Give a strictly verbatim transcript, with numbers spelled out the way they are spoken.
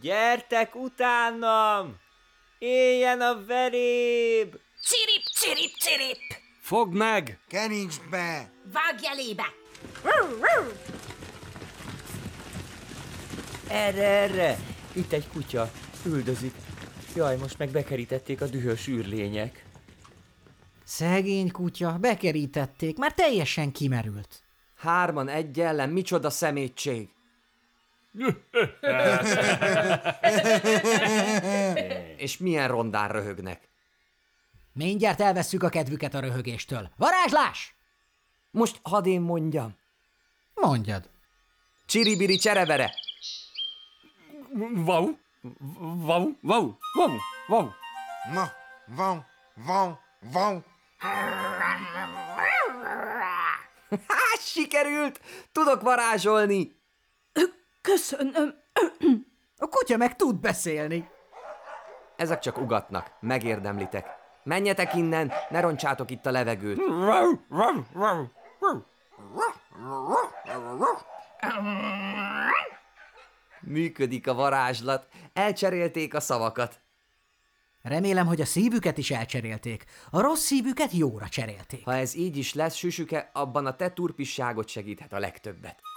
Gyertek utánam! Éljen a veréb! Csirip, csirip, csirip! Fogd meg! Kerítsd be! Vágj elébe! Erre, erre! Itt egy kutya. Üldözik. Jaj, most meg bekerítették a dühös űrlények. Szegény kutya, bekerítették, már teljesen kimerült. Hárman egy ellen, micsoda szemétség! És milyen rondán röhögnek. Mindjárt elvesszük a kedvüket a röhögéstől. Varázslás! Most hadd én mondjam. Mondjad. Csiribiri cserebere! Vau! Vau! Vau! Vau! Vau! Ma, van, van, van. Há, sikerült! Tudok varázsolni! Köszönöm. A kutya meg tud beszélni. Ezek csak ugatnak, megérdemlitek. Menjetek innen, ne roncsátok itt a levegőt. Vau! Vau! Vau! Vau! Működik a varázslat, elcserélték a szavakat. Remélem, hogy a szívüket is elcserélték. A rossz szívüket jóra cserélték. Ha ez így is lesz, Süsüke, abban a te turpisságot segíthet a legtöbbet.